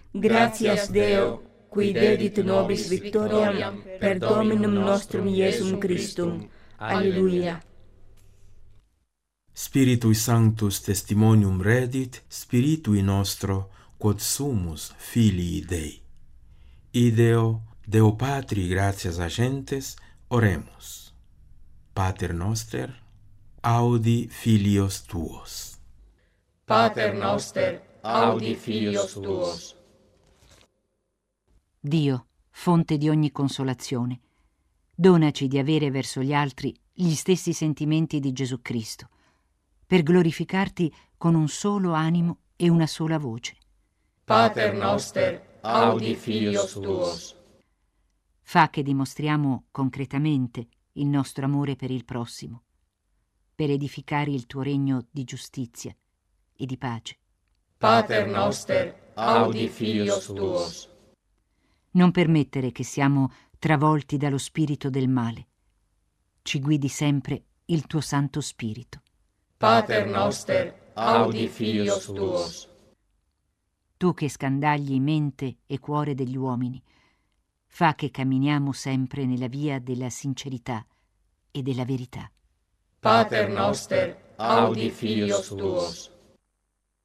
Gratias Deo, qui dedit nobis victoriam per Dominum nostrum Iesum Christum. Alleluia. Spiritui Sanctus testimonium redit spiritui nostro quod sumus filii Dei. Ideo Deo Patri gratias agentes oremus. Pater noster, audi filios tuos. Pater noster, audi filios tuos. Dio, fonte di ogni consolazione, donaci di avere verso gli altri gli stessi sentimenti di Gesù Cristo, per glorificarti con un solo animo e una sola voce. Pater noster, audi filios tuos. Fa che dimostriamo concretamente il nostro amore per il prossimo, per edificare il tuo regno di giustizia e di pace. Pater noster, audi filios tuos. Non permettere che siamo travolti dallo spirito del male. Ci guidi sempre il tuo Santo Spirito. Pater noster, audi filios tuos. Tu che scandagli mente e cuore degli uomini, fa che camminiamo sempre nella via della sincerità e della verità. Pater noster, audi filios tuos.